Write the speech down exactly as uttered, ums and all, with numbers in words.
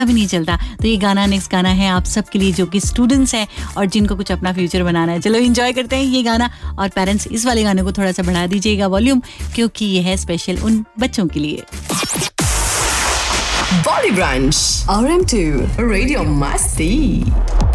भी नहीं चलता। तो ये गाना नेक्स्ट गाना है आप सबके लिए जो कि स्टूडेंट्स हैं और जिनको कुछ अपना फ्यूचर बनाना है। चलो एंजॉय करते हैं ये गाना, और पेरेंट्स इस वाले गाने को थोड़ा सा बढ़ा दीजिएगा वॉल्यूम, क्योंकि ये है स्पेशल उन बच्चों के लिए। Body Brunch, R M two, Radio Masti.